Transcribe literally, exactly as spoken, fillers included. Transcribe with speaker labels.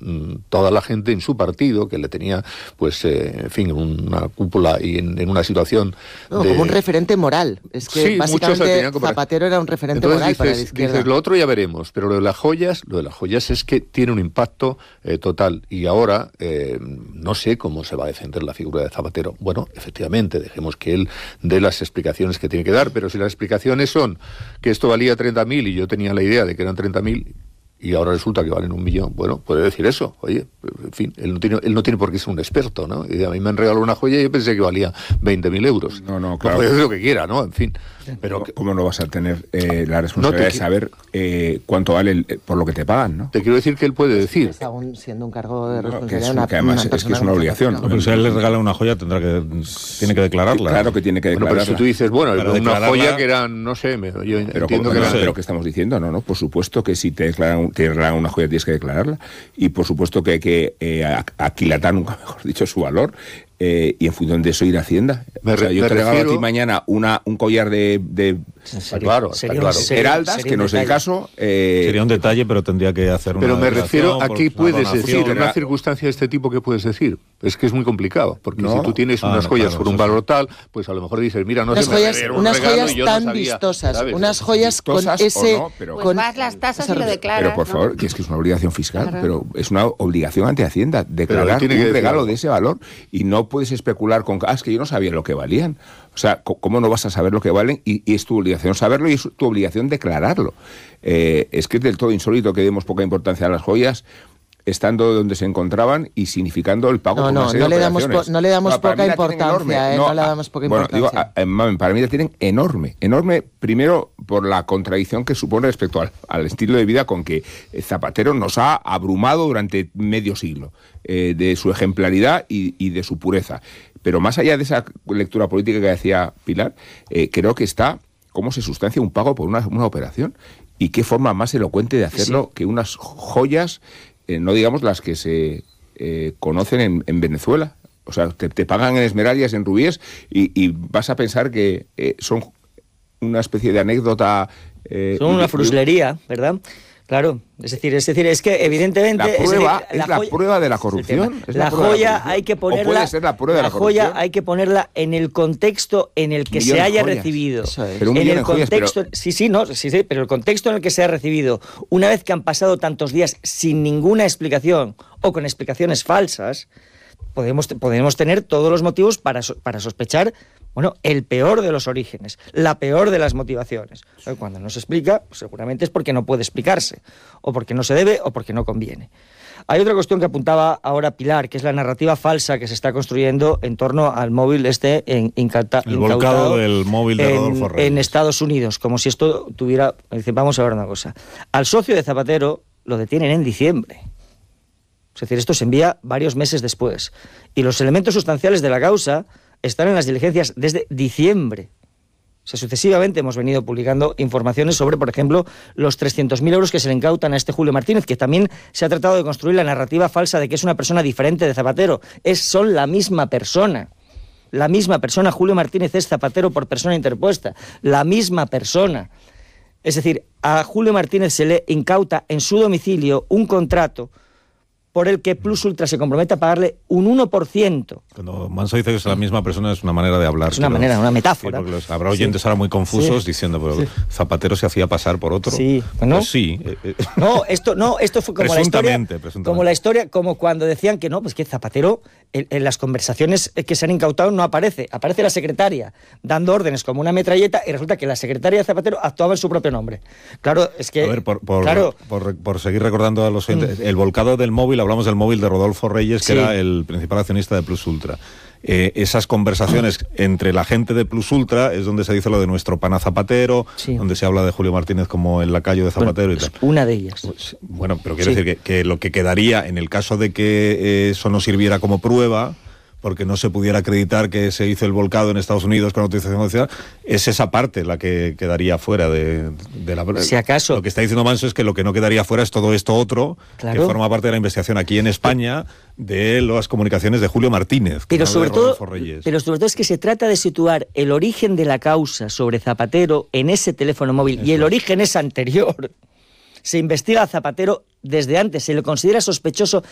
Speaker 1: toda la gente en su partido que le tenía, pues, eh, en fin, una cúpula y en, en una situación
Speaker 2: no,
Speaker 1: de...
Speaker 2: como un referente moral. Es que
Speaker 1: sí,
Speaker 2: básicamente como... Zapatero era un referente
Speaker 1: Entonces,
Speaker 2: moral
Speaker 1: dices,
Speaker 2: para la izquierda.
Speaker 1: Dices, lo otro ya veremos, pero lo de las joyas, lo de las joyas es que tiene un impacto eh, total. Y ahora eh, no sé cómo se va a defender la figura de Zapatero. Bueno, efectivamente, dejemos que él dé las explicaciones que tiene que dar, pero si las explicaciones son que esto valía treinta mil y yo tenía la idea de que eran treinta mil y ahora resulta que valen un millón, bueno, puede decir eso. Oye, en fin, él no tiene, él no tiene por qué ser un experto, ¿no? Y a mí me han regalado una joya y yo pensé que valía veinte mil euros.
Speaker 3: No, no, claro.
Speaker 1: Puede decir lo que quiera, ¿no? En fin. Pero
Speaker 3: ¿cómo no vas a tener eh, la responsabilidad no de saber eh, cuánto vale el, por lo que te pagan, ¿no?
Speaker 1: Te quiero decir que él puede decir.
Speaker 2: Es aún siendo un cargo de responsabilidad.
Speaker 3: No, que, es, una, que además una es que es una obligación.
Speaker 4: No, pero si a él le regala una joya, tendrá que tiene que declararla.
Speaker 3: Claro que tiene que declararla.
Speaker 1: Bueno, pero si tú dices, bueno,
Speaker 4: Para
Speaker 1: una
Speaker 4: declararla...
Speaker 1: joya que eran, no sé, me, yo
Speaker 3: pero
Speaker 1: entiendo
Speaker 3: como,
Speaker 1: que
Speaker 3: no,
Speaker 1: eran...
Speaker 3: pero ¿qué estamos diciendo? No, no, por supuesto que si te declaran, te declaran una joya tienes que declararla. Y por supuesto que hay que eh, aquilatar, nunca mejor dicho, su valor. Eh, y en función de eso ir a Hacienda.
Speaker 1: Me,
Speaker 3: o sea, yo
Speaker 1: me
Speaker 3: te regalo
Speaker 1: refiero...
Speaker 3: a ti mañana una, un collar de, de
Speaker 1: sería, claro,
Speaker 3: sería,
Speaker 1: claro.
Speaker 3: Heraldas, sería que no es el caso. Eh...
Speaker 4: Sería un detalle, pero tendría que hacer una...
Speaker 1: Pero me refiero a qué puedes decir, en
Speaker 3: ¿verdad?
Speaker 1: una circunstancia de este tipo, ¿qué puedes decir? Es que es muy complicado, porque
Speaker 3: no.
Speaker 1: si tú tienes
Speaker 4: ah,
Speaker 1: unas
Speaker 4: no,
Speaker 1: joyas
Speaker 4: claro,
Speaker 1: por un
Speaker 4: sí,
Speaker 1: valor
Speaker 4: sí.
Speaker 1: tal, pues a lo mejor dices, mira, no
Speaker 2: unas
Speaker 1: sé,
Speaker 2: joyas,
Speaker 1: me un
Speaker 2: unas
Speaker 1: regalo
Speaker 2: joyas
Speaker 1: y yo
Speaker 2: tan
Speaker 1: no sabía,
Speaker 2: vistosas,
Speaker 1: ¿sabes?
Speaker 2: unas joyas con ese...
Speaker 3: No, pero...
Speaker 5: Pues
Speaker 2: con...
Speaker 5: vas las tasas y lo declaras.
Speaker 3: Pero por favor,
Speaker 5: ¿no?
Speaker 3: que es que es una obligación fiscal,
Speaker 5: Claro.
Speaker 3: pero es una obligación ante Hacienda declarar un regalo algo. de ese valor y no puedes especular con... Ah, es que yo no sabía lo que valían. O sea, ¿cómo no vas a saber lo que valen? Y, y es tu obligación saberlo y es tu obligación declararlo. Eh, es que es del todo insólito que demos poca importancia a las joyas estando donde se encontraban y significando el pago
Speaker 2: no,
Speaker 3: por
Speaker 2: no,
Speaker 3: una serie
Speaker 2: no
Speaker 3: de
Speaker 2: le damos
Speaker 3: operaciones.
Speaker 2: po- no le damos
Speaker 3: no,
Speaker 2: poca importancia, eh, no, no le damos poca
Speaker 3: bueno,
Speaker 2: importancia.
Speaker 3: Digo, a, a, mamen, para mí la tienen enorme, enorme, primero por la contradicción que supone respecto al, al estilo de vida con que Zapatero nos ha abrumado durante medio siglo, eh, de su ejemplaridad y, y de su pureza. Pero más allá de esa lectura política que decía Pilar, eh, creo que está cómo se sustancia un pago por una, una operación y qué forma más elocuente de hacerlo sí. que unas joyas, eh, no digamos las que se eh, conocen en, en Venezuela. O sea, te, te pagan en esmeraldas, en rubíes y, y vas a pensar que eh, son una especie de anécdota...
Speaker 6: Eh, son una fruslería, ¿verdad? Claro, es decir, es decir, es que evidentemente
Speaker 3: la prueba
Speaker 6: es, decir,
Speaker 3: la, es la joya, prueba de la corrupción.
Speaker 6: Es la, la joya hay que ponerla.
Speaker 3: O puede ser la prueba
Speaker 6: la
Speaker 3: de la
Speaker 6: joya
Speaker 3: corrupción.
Speaker 6: hay que ponerla en el contexto en el que se haya
Speaker 3: joyas.
Speaker 6: recibido.
Speaker 3: Es. Pero un
Speaker 6: en el
Speaker 3: en joyas,
Speaker 6: contexto,
Speaker 3: pero...
Speaker 6: sí, sí, no, sí, sí, pero el contexto en el que se ha recibido, una vez que han pasado tantos días sin ninguna explicación o con explicaciones falsas, podemos podemos tener todos los motivos para para sospechar. Bueno, el peor de los orígenes, la peor de las motivaciones. Cuando no se explica, pues seguramente es porque no puede explicarse, o porque no se debe, o porque no conviene. Hay otra cuestión que apuntaba ahora Pilar, que es la narrativa falsa que se está construyendo en torno al móvil este en, incauta,
Speaker 4: el volcado del móvil de Rodolfo Reyes
Speaker 6: en Estados Unidos, como si esto tuviera... Vamos a ver una cosa. Al socio de Zapatero lo detienen en diciembre. Es decir, esto se envía varios meses después. Y los elementos sustanciales de la causa están en las diligencias desde diciembre. O sea, sucesivamente hemos venido publicando informaciones sobre, por ejemplo, los trescientos mil euros que se le incautan a este Julio Martínez, que también se ha tratado de construir la narrativa falsa de que es una persona diferente de Zapatero. Es, son la misma persona. La misma persona. Julio Martínez es Zapatero por persona interpuesta. La misma persona. Es decir, a Julio Martínez se le incauta en su domicilio un contrato por el que Plus Ultra se compromete a pagarle un uno por ciento.
Speaker 4: Cuando Manso dice que es la misma persona, es una manera de hablar.
Speaker 6: Es una manera, una metáfora.
Speaker 4: Sí, porque los, habrá oyentes sí. ahora muy confusos sí. diciendo, pero sí. Zapatero se hacía pasar por otro.
Speaker 6: Sí, bueno,
Speaker 4: pues sí.
Speaker 6: No, esto, no, esto fue como la historia,
Speaker 4: presuntamente.
Speaker 6: como la historia, como cuando decían que no, pues que Zapatero en, en las conversaciones que se han incautado no aparece, aparece la secretaria dando órdenes como una metralleta y resulta que la secretaria de Zapatero actuaba en su propio nombre. Claro, es que...
Speaker 4: A ver, por, por,
Speaker 6: claro,
Speaker 4: por, por seguir recordando a los oyentes, mm. el volcado del móvil, hablamos del móvil de Rodolfo Reyes, que sí. era el principal accionista de Plus Ultra. Eh, esas conversaciones entre la gente de Plus Ultra es donde se dice lo de nuestro pana Zapatero, sí. donde se habla de Julio Martínez como el lacayo de Zapatero bueno, y tal.
Speaker 6: Una de ellas.
Speaker 4: Pues, bueno, pero quiero
Speaker 6: sí.
Speaker 4: decir que, que lo que quedaría en el caso de que eh, eso no sirviera como prueba, porque no se pudiera acreditar que se hizo el volcado en Estados Unidos con autorización judicial, es esa parte la que quedaría fuera de, de la...
Speaker 6: Si acaso...
Speaker 4: Lo que está diciendo Manso es que lo que no quedaría fuera es todo esto otro, claro. que forma parte de la investigación aquí en España de las comunicaciones de Julio Martínez.
Speaker 6: Pero sobre, todo, pero sobre todo es que se trata de situar el origen de la causa sobre Zapatero en ese teléfono móvil, Eso. y el origen es anterior. Se investiga a Zapatero desde antes, se le considera sospechoso